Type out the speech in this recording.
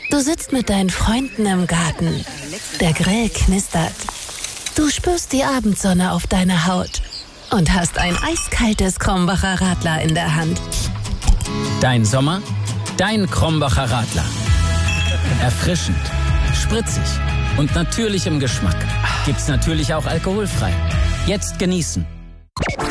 Du sitzt mit deinen Freunden im Garten. Der Grill knistert. Du spürst die Abendsonne auf deiner Haut und hast ein eiskaltes Krombacher Radler in der Hand. Dein Sommer, dein Krombacher Radler. Erfrischend, spritzig und natürlich im Geschmack. Gibt's natürlich auch alkoholfrei. Jetzt genießen.